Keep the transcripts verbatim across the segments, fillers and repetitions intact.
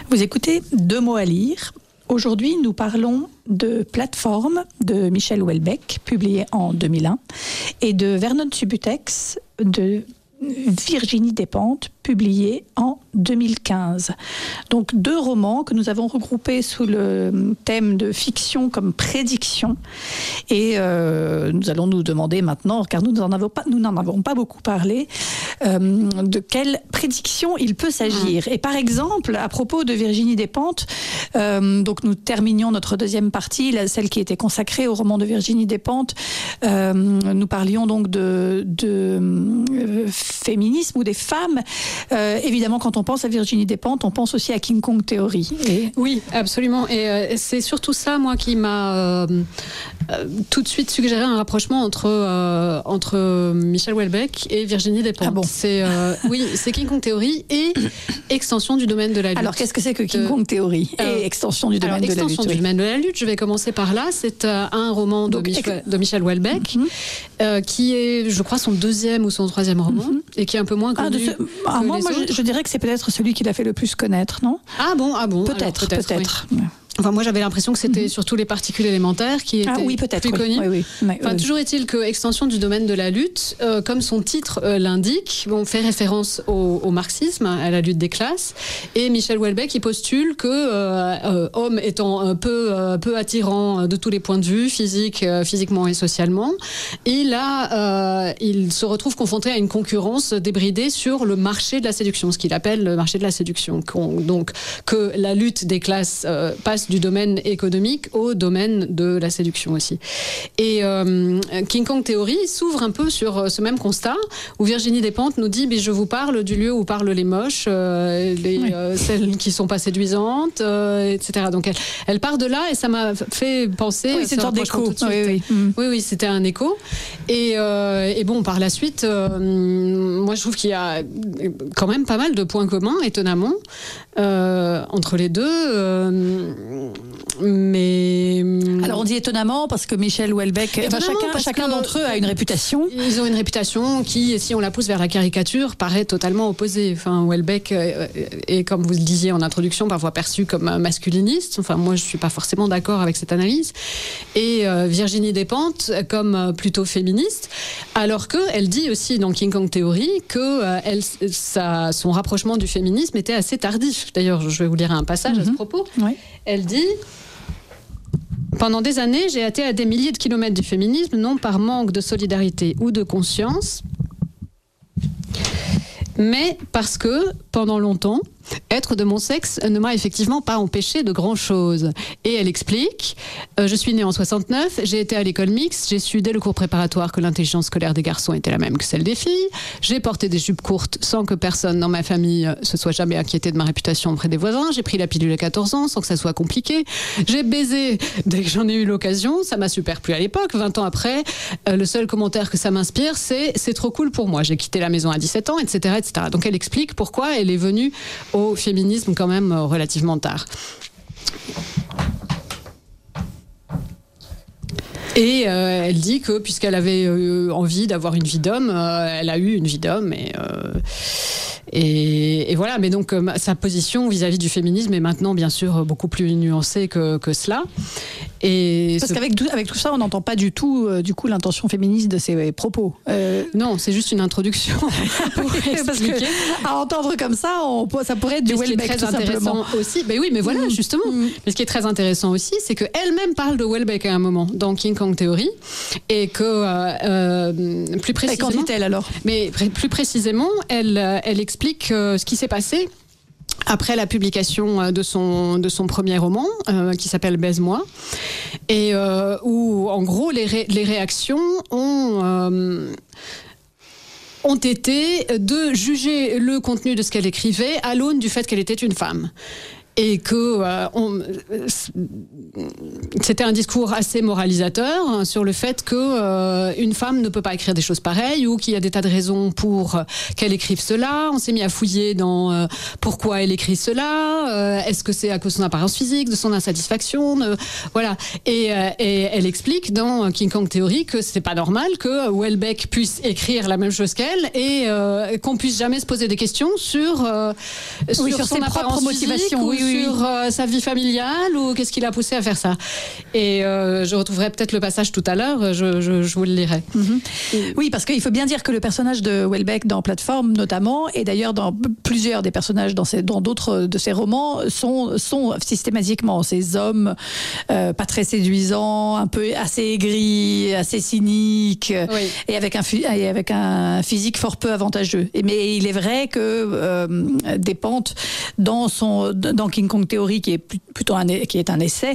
Vous écoutez Deux mots à lire. Aujourd'hui, nous parlons de Plateforme de Michel Houellebecq, publié en deux mille un, et de Vernon Subutex de Virginie Despentes, publié en deux mille quinze. Donc deux romans que nous avons regroupés sous le thème de fiction comme prédiction. Et euh, nous allons nous demander maintenant, car nous n'en avons pas, nous n'en avons pas beaucoup parlé, euh, de quelle prédiction il peut s'agir. Et par exemple, à propos de Virginie Despentes, euh, donc nous terminions notre deuxième partie, celle qui était consacrée au roman de Virginie Despentes. Euh, nous parlions donc de, de euh, féminisme ou des femmes. Euh, évidemment, quand on pense à Virginie Despentes, on pense aussi à King Kong Theory. Et... Oui, absolument. Et euh, c'est surtout ça, moi, qui m'a euh, euh, tout de suite suggéré un rapprochement entre, euh, entre Michel Houellebecq et Virginie Despentes. Ah bon. C'est, euh, oui, c'est King Kong Theory et extension du domaine de la lutte. Alors, qu'est-ce que c'est que King de... Kong Theory et alors, extension du domaine alors, de la lutte? Extension du domaine de la lutte, je vais commencer par là. C'est euh, un roman de, Donc, Michel, de Michel Houellebecq, mm-hmm. euh, qui est, je crois, son deuxième ou son troisième roman, mm-hmm. et qui est un peu moins connu. Ah, de ce... ah, moi, moi je, je dirais que c'est peut-être celui qui l'a fait le plus connaître, non? Ah bon, ah bon. Peut-être, alors, peut-être. peut-être. Oui. Enfin, moi, j'avais l'impression que c'était Mm-hmm. surtout les particules élémentaires qui étaient ah, oui, peut-être, plus oui. connues. Oui, oui. Oui, enfin, oui. toujours est-il que Extension du domaine de la lutte, euh, comme son titre euh, l'indique, bon, fait référence au, au marxisme, à la lutte des classes. Et Michel Houellebecq, il postule que euh, euh, homme étant un peu, euh, peu attirant de tous les points de vue, physique, euh, physiquement et socialement, il, a, euh, il se retrouve confronté à une concurrence débridée sur le marché de la séduction, ce qu'il appelle le marché de la séduction. Donc, que la lutte des classes euh, passe du domaine économique au domaine de la séduction aussi. Et euh, King Kong Theory s'ouvre un peu sur ce même constat, où Virginie Despentes nous dit, mais je vous parle du lieu où parlent les moches, euh, les, oui. euh, celles qui sont pas séduisantes, euh, et cetera. Donc elle, elle part de là et ça m'a fait penser... Oui, c'est une sorte d'écho. Oui, oui, oui. oui, oui, c'était un écho. Et, euh, et bon, par la suite, euh, moi je trouve qu'il y a quand même pas mal de points communs, étonnamment, euh, entre les deux. Euh, Mais alors on dit étonnamment parce que Michel Houellebecq, enfin, chacun, chacun d'entre eux a une réputation. Ils ont une réputation qui, si on la pousse vers la caricature, paraît totalement opposée. Enfin, Houellebecq est, comme vous le disiez en introduction, parfois perçu comme masculiniste. Enfin, moi, je suis pas forcément d'accord avec cette analyse. Et euh, Virginie Despentes comme plutôt féministe, alors que elle dit aussi dans King Kong Theory que euh, elle, sa, son rapprochement du féminisme était assez tardif. D'ailleurs, je vais vous lire un passage mm-hmm. à ce propos. Oui. Elle dit. Pendant des années, j'ai été à des milliers de kilomètres du féminisme, non par manque de solidarité ou de conscience, mais parce que, pendant longtemps, être de mon sexe ne m'a effectivement pas empêché de grand-chose. Et elle explique, euh, je suis née en soixante-neuf, j'ai été à l'école mixte, j'ai su dès le cours préparatoire que l'intelligence scolaire des garçons était la même que celle des filles, j'ai porté des jupes courtes sans que personne dans ma famille se soit jamais inquiété de ma réputation auprès des voisins, j'ai pris la pilule à quatorze ans sans que ça soit compliqué, j'ai baisé dès que j'en ai eu l'occasion, ça m'a super plu à l'époque, vingt ans après, euh, le seul commentaire que ça m'inspire, c'est « c'est trop cool pour moi, j'ai quitté la maison à dix-sept ans, et cetera et cetera » Donc elle explique pourquoi elle est venue au féminisme quand même relativement tard. Et euh, elle dit que puisqu'elle avait euh, envie d'avoir une vie d'homme, euh, elle a eu une vie d'homme et, euh, et, et voilà. Mais donc euh, sa position vis-à-vis du féminisme est maintenant bien sûr beaucoup plus nuancée que, que cela. Et Parce ce... qu'avec tout, avec tout ça, on n'entend pas du tout, euh, du coup, l'intention féministe de ses propos. Euh... Non, c'est juste une introduction. Pour Parce que, à entendre comme ça, on, ça pourrait être du Houellebecq, tout simplement. Aussi, ben oui, mais voilà, mmh. justement. Mmh. Mais ce qui est très intéressant aussi, c'est qu'elle-même parle de Houellebecq à un moment dans King Kong Theory, et que euh, euh, plus précisément. Et qu'en dit-elle alors ? Mais plus précisément, elle, elle explique euh, ce qui s'est passé. Après la publication de son, de son premier roman, euh, qui s'appelle « Baise-moi », et euh, où, en gros, les, ré, les réactions ont... Euh, ont été de juger le contenu de ce qu'elle écrivait à l'aune du fait qu'elle était une femme. Et que euh, on, c'était un discours assez moralisateur hein, sur le fait que euh, une femme ne peut pas écrire des choses pareilles ou qu'il y a des tas de raisons pour qu'elle écrive cela. On s'est mis à fouiller dans euh, pourquoi elle écrit cela, euh, Est-ce que c'est à cause de son apparence physique, de son insatisfaction de, voilà. Et, euh, et elle explique dans King Kong Theory que c'est pas normal que Houellebecq puisse écrire la même chose qu'elle et euh, qu'on puisse jamais se poser des questions sur, euh, sur, oui, sur son ses apparence propres physique motivations, ou oui, oui, sur euh, sa vie familiale ou qu'est-ce qui l'a poussé à faire ça. Et euh, je retrouverai peut-être le passage tout à l'heure, je, je, je vous le lirai. Mm-hmm. Et... Oui, parce qu'il faut bien dire que le personnage de Houellebecq dans Plateforme notamment, et d'ailleurs dans plusieurs des personnages dans, ces, dans d'autres de ses romans, sont, sont systématiquement ces hommes euh, pas très séduisants, un peu assez aigris, assez cyniques, oui. et, avec un, et avec un physique fort peu avantageux. Et, mais il est vrai que euh, Despentes, dans, son, dans King Kong Theory, qui est plutôt un, qui est un essai,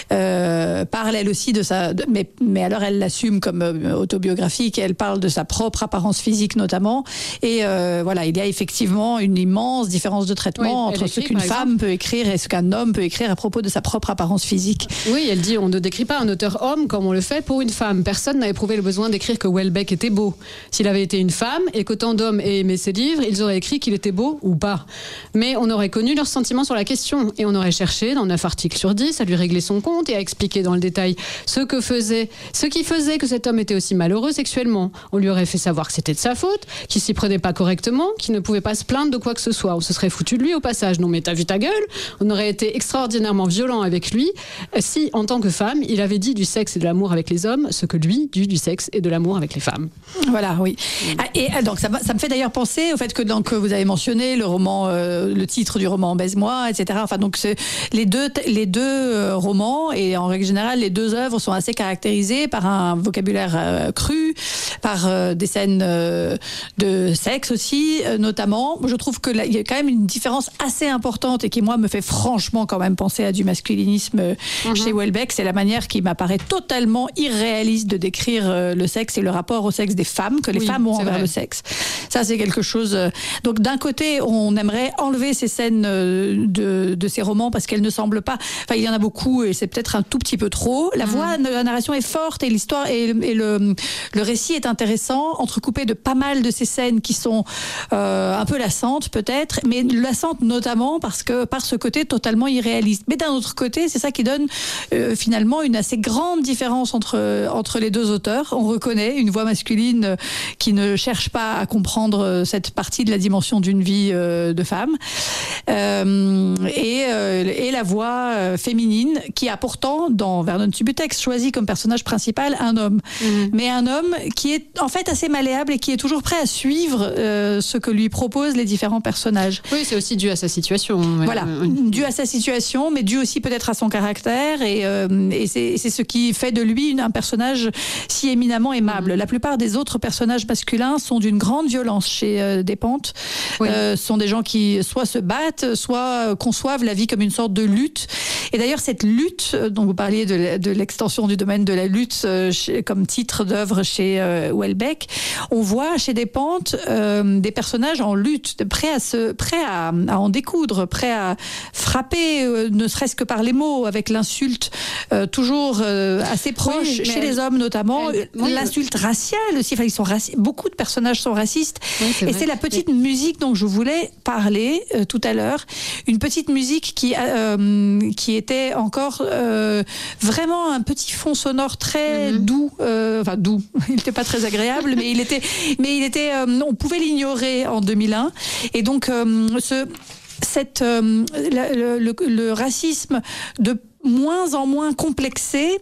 euh, parle elle aussi de sa... De, mais, mais alors elle l'assume comme euh, autobiographique, et elle parle de sa propre apparence physique notamment. Et euh, voilà, il y a effectivement une immense différence de traitement oui, entre écrit, ce qu'une femme exemple. peut écrire et ce qu'un homme peut écrire à propos de sa propre apparence physique. Oui, elle dit on ne décrit pas un auteur homme comme on le fait pour une femme. Personne n'a éprouvé le besoin d'écrire que Houellebecq était beau. S'il avait été une femme et qu'autant d'hommes aient aimé ses livres, ils auraient écrit qu'il était beau ou pas. Mais on aurait connu leurs sentiments sur la question et on aurait cherché dans neuf articles sur dix à lui régler son compte et à expliquer dans le détail ce que faisait, ce qui faisait que cet homme était aussi malheureux sexuellement. On lui aurait fait savoir que c'était de sa faute, qu'il s'y prenait pas correctement, qu'il ne pouvait pas se plaindre de quoi que ce soit. On se serait foutu de lui au passage. Non mais t'as vu ta gueule ? On aurait été extraordinairement violent avec lui si, en tant que femme, il avait dit du sexe et de l'amour avec les hommes ce que lui dit du sexe et de l'amour avec les femmes. Voilà, oui. Et donc ça, ça me fait d'ailleurs penser au fait que donc vous avez mentionné le roman, euh, le titre du roman Baise-moi, et cetera. Enfin donc c'est, les deux les deux euh, romans et en règle générale les deux œuvres sont assez caractérisées par un vocabulaire euh, cru, par euh, des scènes euh, de sexe aussi euh, notamment. Je trouve que là, il y a quand même une différence assez importante et qui moi me fait franchement quand même penser à du masculinisme euh, mm-hmm. chez Houellebecq. C'est la manière qui m'apparaît totalement irréaliste de décrire euh, le sexe et le rapport au sexe des femmes que les oui, femmes ont envers vrai. le sexe. Ça c'est quelque chose. Euh, donc d'un côté on aimerait enlever ces scènes euh, de, de ces romans parce qu'elles ne semblent pas. Enfin il y en a beaucoup et c'est peut-être un tout petit peu trop. La mm-hmm. voix, la narration est forte et l'histoire et, et le le récit est intéressant, entrecoupé de pas mal de ces scènes qui sont euh, un peu lassantes peut-être, mais lassantes notamment parce que par ce côté totalement irréaliste. Mais d'un autre côté, c'est ça qui donne euh, finalement une assez grande différence entre entre les deux auteurs. On reconnaît une voix masculine qui ne cherche pas à comprendre cette partie de la dimension d'une vie euh, de femme, euh, et euh, et la voix féminine qui a pourtant dans Vernon Subutex choisi comme personnage principal un homme, mmh. mais un homme qui est en fait assez malléable et qui est toujours prêt à suivre euh, ce que lui proposent les différents personnages. Oui, c'est aussi dû à sa situation. Voilà, oui. dû à sa situation, mais dû aussi peut-être à son caractère et, euh, et c'est, c'est ce qui fait de lui un personnage si éminemment aimable. Mmh. La plupart des autres personnages masculins sont d'une grande violence chez euh, Despentes. Oui. Euh, sont des gens qui soit se battent, soit conçoivent la vie comme une sorte de lutte. Et d'ailleurs, cette lutte dont vous parliez de, de l'extension du domaine de la lutte euh, chez, comme titre d'œuvre chez euh, Houellebecq, on voit chez Despentes euh, des personnages en lutte, prêts à se, prêts à, à en découdre, prêts à frapper, euh, ne serait-ce que par les mots, avec l'insulte euh, toujours euh, assez proche oui, chez les hommes notamment, elle, oui, l'insulte raciale aussi. Enfin, ils sont raci- beaucoup de personnages sont racistes. Oui, c'est et vrai. C'est la petite et... musique dont je voulais parler euh, tout à l'heure, une petite musique qui euh, qui était encore euh, vraiment un petit fond sonore très mm-hmm. doux, euh, enfin doux. Il n'était pas très agréable, mais il était, mais il était, euh, on pouvait l'ignorer en deux mille un. Et donc euh, ce cette euh, le, le, le racisme de moins en moins complexé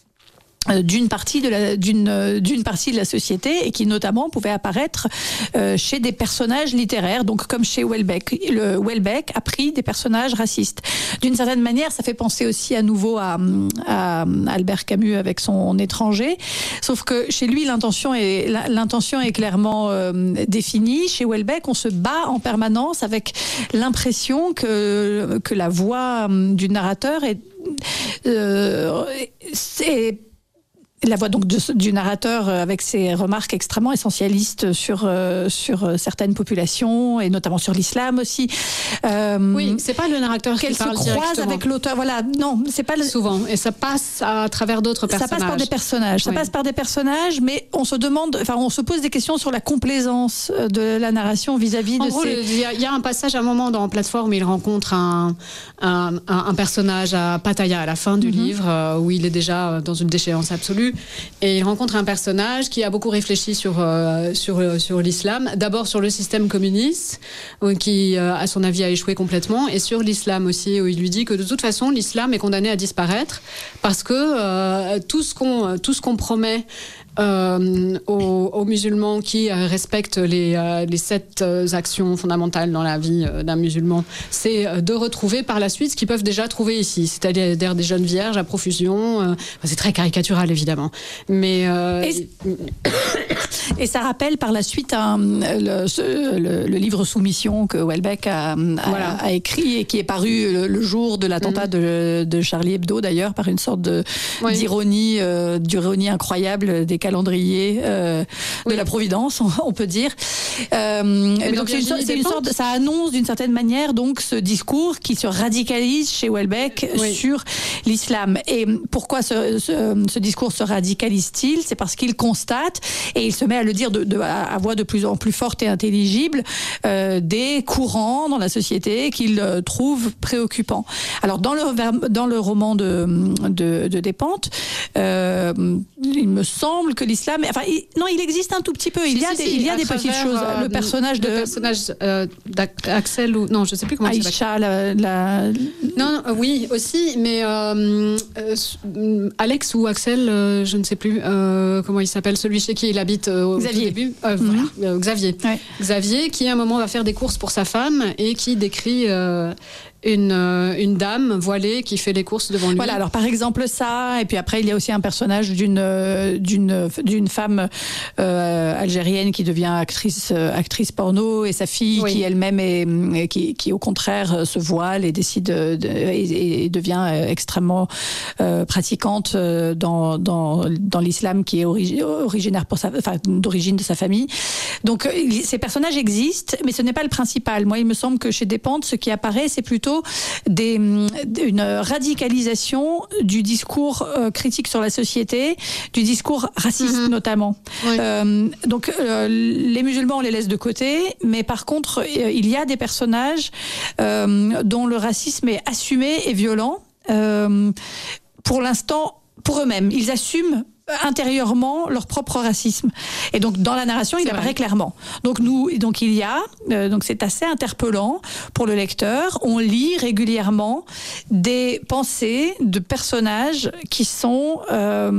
d'une partie de la d'une d'une partie de la société et qui notamment pouvait apparaître euh, chez des personnages littéraires, donc comme chez Houellebecq. Le Houellebecq a pris des personnages racistes. D'une certaine manière, ça fait penser aussi à nouveau à, à Albert Camus avec son Étranger, sauf que chez lui l'intention est l'intention est clairement euh, définie. Chez Houellebecq, on se bat en permanence avec l'impression que que la voix du narrateur est euh, c'est la voix donc de, du narrateur avec ses remarques extrêmement essentialistes sur euh, sur certaines populations et notamment sur l'islam aussi. Euh, oui, c'est pas le narrateur qui parle directement. Qu'elle se croise avec l'auteur. Voilà, non, c'est pas le... souvent. Et ça passe à travers d'autres personnages. Ça passe par des personnages. Ça oui. passe par des personnages, mais on se demande, enfin, on se pose des questions sur la complaisance de la narration vis-à-vis en de gros, ces. Il y, y a un passage à un moment dans Plateforme, il rencontre un un, un, un personnage à Pattaya à la fin du mm-hmm. livre euh, où il est déjà dans une déchéance absolue. Et il rencontre un personnage qui a beaucoup réfléchi sur euh, sur sur l'islam, d'abord sur le système communiste qui euh, à son avis a échoué complètement, et sur l'islam aussi, où il lui dit que de toute façon l'islam est condamné à disparaître parce que euh, tout ce qu'on tout ce qu'on promet Euh, aux, aux musulmans qui euh, respectent les, euh, les sept euh, actions fondamentales dans la vie euh, d'un musulman, c'est euh, de retrouver par la suite ce qu'ils peuvent déjà trouver ici, c'est-à-dire des jeunes vierges à profusion. Euh, enfin, c'est très caricatural évidemment, mais euh, et, et ça rappelle par la suite un, le, le, le livre Soumission que Houellebecq a, a, voilà. a écrit et qui est paru le, le jour de l'attentat mmh. de, de Charlie Hebdo d'ailleurs, par une sorte de oui. d'ironie, euh, d'ironie incroyable des calendrier euh, oui. de la Providence, on, on peut dire. Euh, mais donc c'est une, sorte, c'est une sorte, ça annonce d'une certaine manière donc ce discours qui se radicalise chez Houellebecq oui. sur l'islam. Et pourquoi ce, ce, ce discours se radicalise-t-il ? C'est parce qu'il constate, et il se met à le dire de, de, à voix de plus en plus forte et intelligible, euh, des courants dans la société qu'il trouve préoccupants. Alors dans le, dans le roman de, de, de Despentes, euh, il me semble que l'islam, enfin, il, non, il existe un tout petit peu. Il si, y a si, des, si, il y a des petites choses. Euh, le personnage de, le personnage euh, d'Axel ou non, je sais plus comment il s'appelle. Aïcha, la, la... Non, non, oui, aussi, mais euh, euh, Alex ou Axel, euh, je ne sais plus euh, comment il s'appelle, celui chez qui il habite euh, au Xavier. Tout début. Euh, mm-hmm. Voilà, euh, Xavier. Ouais. Xavier, qui à un moment va faire des courses pour sa femme et qui décrit. Euh, Une, euh, une dame voilée qui fait les courses devant lui. Voilà, alors par exemple ça, et puis après il y a aussi un personnage d'une d'une d'une femme euh, algérienne qui devient actrice actrice porno, et sa fille oui. qui elle-même est qui qui au contraire se voile et décide de, et, et devient extrêmement euh, pratiquante dans dans dans l'islam qui est origi, originaire pour sa enfin d'origine de sa famille. Donc ces personnages existent, mais ce n'est pas le principal. Moi, il me semble que chez Despentes, ce qui apparaît, c'est plutôt Des, une radicalisation du discours euh, critique sur la société, du discours raciste mm-hmm. notamment. Oui. Euh, donc euh, les musulmans, on les laisse de côté, mais par contre, euh, il y a des personnages euh, dont le racisme est assumé et violent. Euh, pour l'instant, pour eux-mêmes, ils assument intérieurement leur propre racisme, et donc dans la narration il c'est apparaît vrai. Clairement. Donc nous, donc il y a, euh, donc c'est assez interpellant pour le lecteur. On lit régulièrement des pensées de personnages qui sont euh,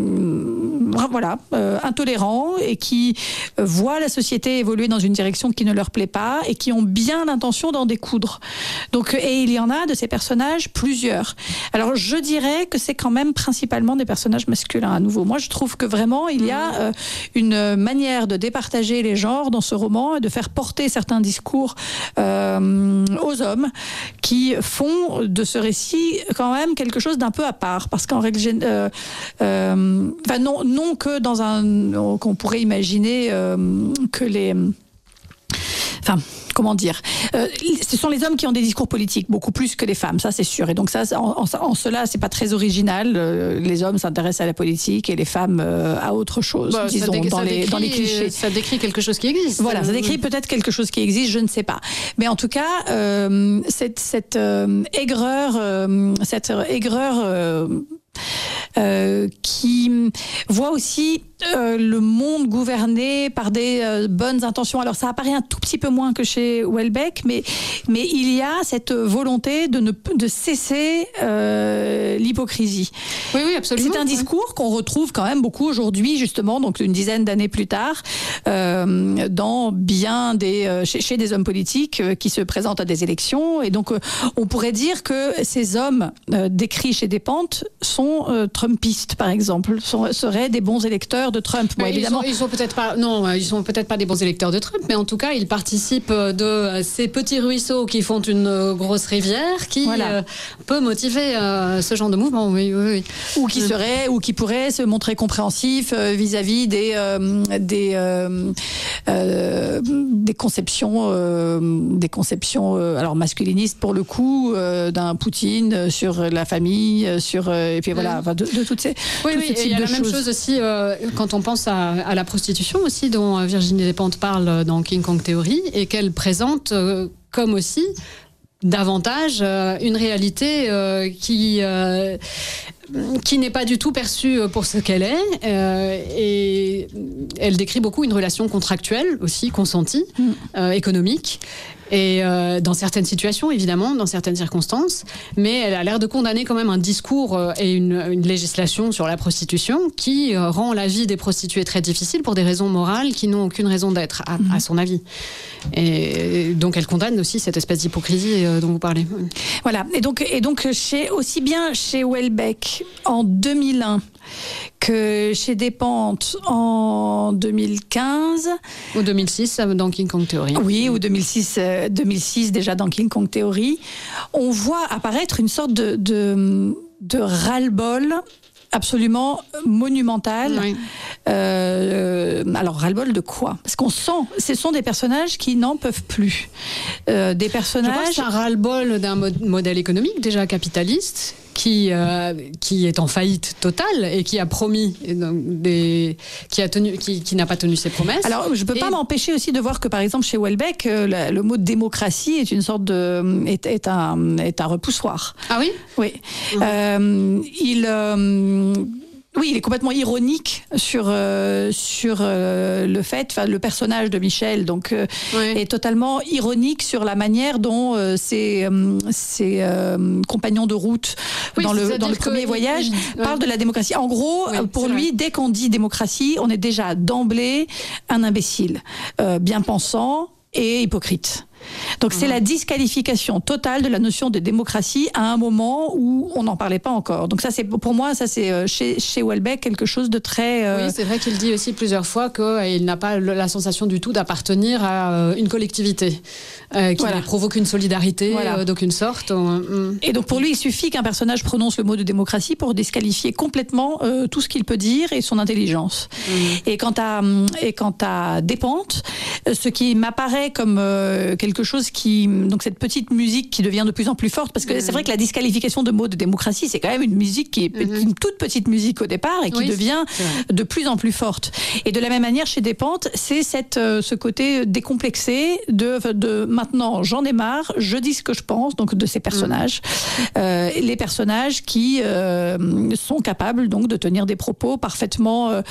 voilà euh, intolérants et qui euh, voient la société évoluer dans une direction qui ne leur plaît pas et qui ont bien l'intention d'en découdre. Donc et il y en a de ces personnages plusieurs. Alors je dirais que c'est quand même principalement des personnages masculins à nouveau. Moi, je trouve que vraiment, il y a euh, une manière de départager les genres dans ce roman et de faire porter certains discours euh, aux hommes qui font de ce récit quand même quelque chose d'un peu à part. Parce qu'en règle générale, euh, euh, enfin, non, non que dans un... qu'on pourrait imaginer euh, que les... Enfin... Comment dire euh, ce sont les hommes qui ont des discours politiques beaucoup plus que les femmes, ça c'est sûr. Et donc ça, en, en, en cela, c'est pas très original. Euh, les hommes s'intéressent à la politique et les femmes euh, à autre chose, bah, disons, dé- dans, les, décrit, dans les clichés. Ça décrit quelque chose qui existe. Voilà, ça décrit peut-être quelque chose qui existe, je ne sais pas. Mais en tout cas, euh, cette, cette euh, aigreur, euh, cette aigreur euh, euh, qui voit aussi euh, le monde gouverné par des euh, bonnes intentions. Alors ça apparaît un tout petit peu moins que chez Houellebecq, mais mais il y a cette volonté de ne de cesser euh, l'hypocrisie. Oui, oui, absolument. C'est un discours oui. qu'on retrouve quand même beaucoup aujourd'hui, justement, donc une dizaine d'années plus tard, euh, dans bien des euh, chez, chez des hommes politiques euh, qui se présentent à des élections. Et donc euh, on pourrait dire que ces hommes euh, décrits chez Despentes sont euh, trumpistes, par exemple, sont, seraient des bons électeurs de Trump. Bon, ils évidemment, sont, ils sont peut-être pas, non, ils sont peut-être pas des bons électeurs de Trump, mais en tout cas, ils participent de ces petits ruisseaux qui font une grosse rivière, qui voilà. euh, peut motiver euh, ce genre de mouvement. Oui, oui, oui. Ou qui serait, ou qui pourrait se montrer compréhensif euh, vis-à-vis des euh, des euh, euh, des conceptions, euh, des conceptions, euh, alors masculinistes pour le coup, euh, d'un Poutine sur la famille, sur euh, et puis voilà, enfin, de, de toutes ces. Oui, oui. Il y a la choses. Même chose aussi euh, quand on pense à, à la prostitution aussi, dont Virginie Despentes parle dans King Kong Theory, et qu'elle présente euh, comme aussi davantage euh, une réalité euh, qui euh, qui n'est pas du tout perçue pour ce qu'elle est, euh, et elle décrit beaucoup une relation contractuelle aussi, consentie, mmh. euh, économique. Et euh, dans certaines situations, évidemment, dans certaines circonstances, mais elle a l'air de condamner quand même un discours euh, et une, une législation sur la prostitution qui euh, rend la vie des prostituées très difficile pour des raisons morales qui n'ont aucune raison d'être, à, à son avis. Et donc elle condamne aussi cette espèce d'hypocrisie euh, dont vous parlez. Voilà. Et donc, et donc chez, aussi bien chez Houellebecq en deux mille un que chez Despentes en deux mille quinze. Ou deux mille six dans King Kong Theory. Oui, ou deux mille six, euh, deux mille six déjà dans King Kong Theory. On voit apparaître une sorte de, de, de ras-le-bol absolument monumental. Oui. Euh, alors, ras-le-bol de quoi? Parce qu'on sent, ce sont des personnages qui n'en peuvent plus. Euh, des personnages... Je crois que c'est un ras-le-bol d'un modèle économique déjà capitaliste, qui euh, qui est en faillite totale et qui a promis des qui a tenu qui, qui n'a pas tenu ses promesses. Alors je peux et... pas m'empêcher aussi de voir que par exemple chez Houellebecq le, le mot démocratie est une sorte de est, est un est un repoussoir. Ah oui. Oui. Mmh. Euh, il euh, Oui, il est complètement ironique sur euh, sur euh, le fait, enfin le personnage de Michel, donc euh, oui. est totalement ironique sur la manière dont euh, ses euh, ses euh, compagnons de route oui, dans le dans le premier que... voyage oui. parlent de la démocratie. En gros, oui, pour lui, vrai. dès qu'on dit démocratie, on est déjà d'emblée un imbécile, euh, bien pensant et hypocrite. Donc mmh. c'est la disqualification totale de la notion de démocratie à un moment où on n'en parlait pas encore. Donc ça c'est pour moi ça c'est chez chez Houellebecq quelque chose de très. Euh... Oui, c'est vrai qu'il dit aussi plusieurs fois qu'il n'a pas la sensation du tout d'appartenir à une collectivité, euh, qui voilà. ne provoque une solidarité voilà. euh, d'aucune sorte. Mmh. Et donc pour lui il suffit qu'un personnage prononce le mot de démocratie pour disqualifier complètement euh, tout ce qu'il peut dire et son intelligence. Mmh. Et quant à et quant à Despentes, ce qui m'apparaît comme euh, quelque quelque chose qui, donc cette petite musique qui devient de plus en plus forte, parce que mmh. c'est vrai que la disqualification de mots de démocratie, c'est quand même une musique qui est mmh. une toute petite musique au départ et qui oui, devient de plus en plus forte. Et de la même manière chez Despentes, c'est cette, euh, ce côté décomplexé de, de maintenant j'en ai marre, je dis ce que je pense, donc de ces personnages, mmh. euh, les personnages qui euh, sont capables donc de tenir des propos parfaitement, euh,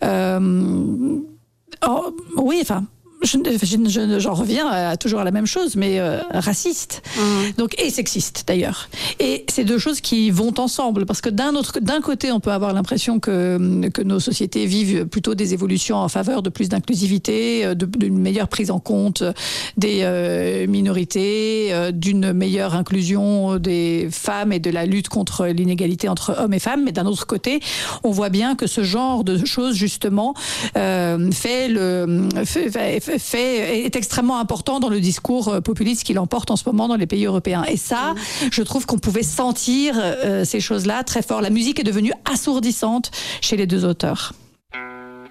euh, oh, oui, enfin. Je, je, je, j'en reviens à, toujours à la même chose, mais euh, raciste, mmh. donc et sexiste d'ailleurs. Et ces deux choses qui vont ensemble, parce que d'un autre, d'un côté, on peut avoir l'impression que que nos sociétés vivent plutôt des évolutions en faveur de plus d'inclusivité, de, d'une meilleure prise en compte des euh, minorités, euh, d'une meilleure inclusion des femmes et de la lutte contre l'inégalité entre hommes et femmes. Mais d'un autre côté, on voit bien que ce genre de choses justement euh, fait le fait, fait, fait est extrêmement important dans le discours populiste qu'il emporte en ce moment dans les pays européens. Et ça, je trouve qu'on pouvait sentir euh, ces choses-là très fort. La musique est devenue assourdissante chez les deux auteurs.